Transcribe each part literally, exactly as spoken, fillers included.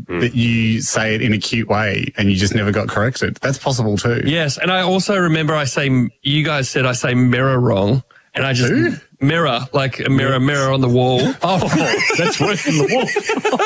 mm. that you say it in a cute way and you just never got corrected. That's possible too. Yes, and I also remember I say, you guys said I say mirror wrong, and I just... Who? Mirror, like a mirror, mirror on the wall. Oh, that's worse than the wolf.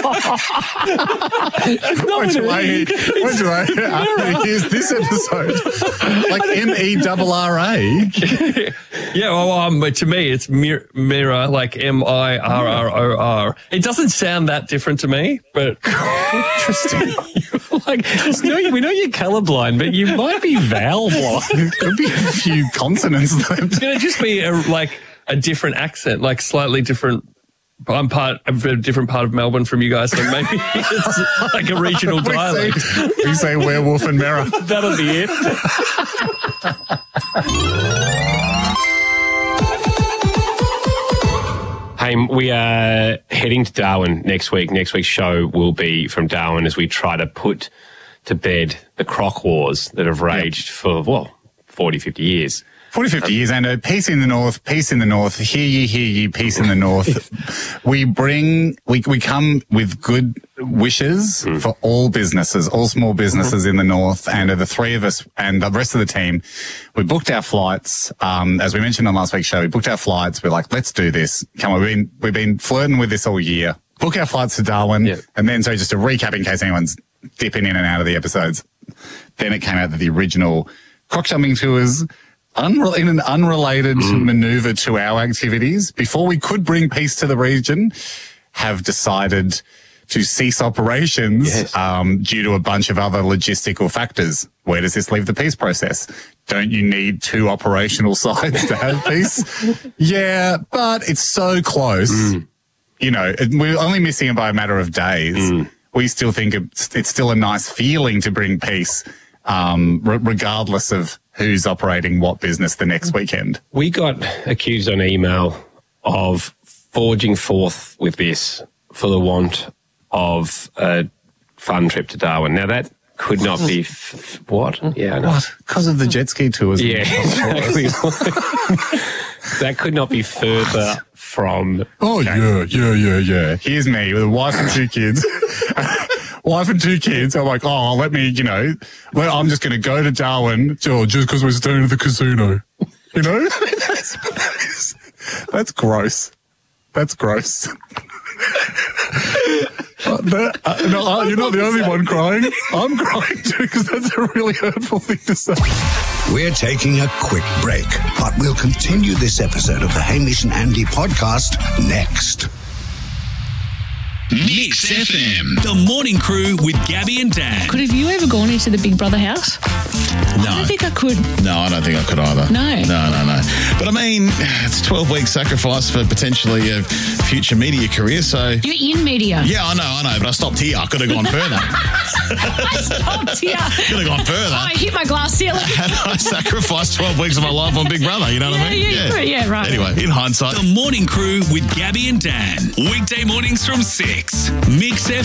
Wait till I, wait till I after here's this episode. Like M E R R A. Yeah, well, um, but to me, it's mir- mirror, like M I R R O R. It doesn't sound that different to me, but interesting. Like, just know, we know you're colourblind, but you might be vowel blind. Could be a few consonants. It's going to just be a, like a different accent, like slightly different. I'm part of a different part of Melbourne from you guys, so maybe it's like a regional we dialect. Say, we say werewolf and mirror. That'll be it. Hey, we are heading to Darwin next week. Next week's show will be from Darwin as we try to put to bed the croc wars that have raged yep. for, well, forty, fifty years. forty, fifty years, and uh, peace in the north, peace in the north, hear ye, hear ye, peace in the north. we bring, we we come with good wishes mm. for all businesses, all small businesses mm-hmm. in the north, and uh, the three of us and the rest of the team, we booked our flights. Um, as we mentioned on last week's show, we booked our flights. We're like, let's do this. Come on, we've been, we've been flirting with this all year. Book our flights to Darwin, yep. and then, so just to recap in case anyone's dipping in and out of the episodes, then it came out that the original croc jumping tours, Unre- in an unrelated mm. manoeuvre to our activities, before we could bring peace to the region, have decided to cease operations yes. um, due to a bunch of other logistical factors. Where does this leave the peace process? Don't you need two operational sides to have peace? Yeah, but it's so close. Mm. You know, it, we're only missing it by a matter of days. Mm. We still think it's, it's still a nice feeling to bring peace, um, re- regardless of who's operating what business the next weekend. We got accused on email of forging forth with this for the want of a fun trip to Darwin. Now, that could not be... F- what? Yeah, I know. What? Because of the jet ski tours? Yeah, exactly. That could not be further from... Oh, yeah, yeah, yeah, yeah. Here's me with a wife and two kids. Wife and two kids. I'm like, oh, let me, you know, well, I'm just going to go to Darwin oh, just because we're staying at the casino. You know? that's, that's gross. That's gross. uh, that, uh, no, uh, you're not the only one crying. I'm crying too because that's a really hurtful thing to say. We're taking a quick break, but we'll continue this episode of the Hamish and Andy podcast next. Mix F M, the morning crew with Gabby and Dan. Could have you ever gone into the Big Brother house? No. I don't think I could. No, I don't think I could either. No. No, no, no. But I mean, it's a twelve-week sacrifice for potentially a future media career, so... You're in media. Yeah, I know, I know, but I stopped here. I could have gone further. I stopped here. Could have gone further. Oh, I hit my glass ceiling. And I sacrificed twelve weeks of my life on Big Brother, you know yeah, what I mean? Yeah, yeah, yeah, right. Anyway, in hindsight... The morning crew with Gabby and Dan. Weekday mornings from six. Mix F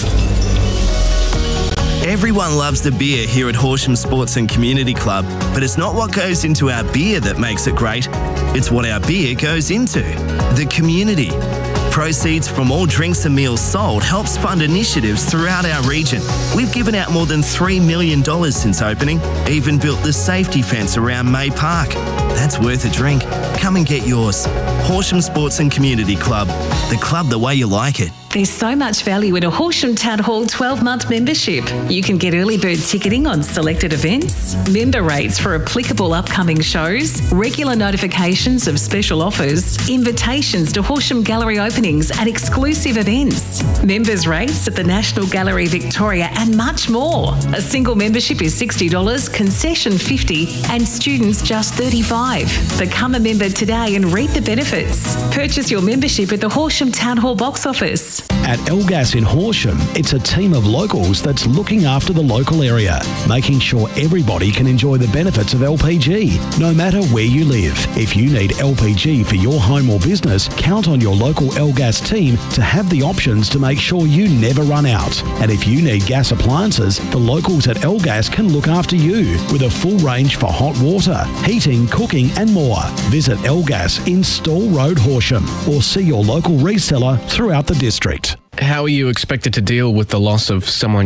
M. Everyone loves the beer here at Horsham Sports and Community Club, but it's not what goes into our beer that makes it great. It's what our beer goes into. The community. Proceeds from all drinks and meals sold helps fund initiatives throughout our region. We've given out more than three million dollars since opening, even built the safety fence around May Park. That's worth a drink. Come and get yours. Horsham Sports and Community Club. The club the way you like it. There's so much value in a Horsham Town Hall twelve-month membership. You can get early bird ticketing on selected events, member rates for applicable upcoming shows, regular notifications of special offers, invitations to Horsham Gallery openings and exclusive events, members' rates at the National Gallery Victoria and much more. A single membership is sixty dollars, concession fifty dollars and students just thirty-five dollars. Become a member today and reap the benefits. Purchase your membership at the Horsham Town Hall box office. At Elgas in Horsham, it's a team of locals that's looking after the local area, making sure everybody can enjoy the benefits of L P G, no matter where you live. If you need L P G for your home or business, count on your local Elgas team to have the options to make sure you never run out. And if you need gas appliances, the locals at Elgas can look after you with a full range for hot water, heating, cooking and more. Visit Elgas in Stall Road, Horsham, or see your local reseller throughout the district. How are you expected to deal with the loss of someone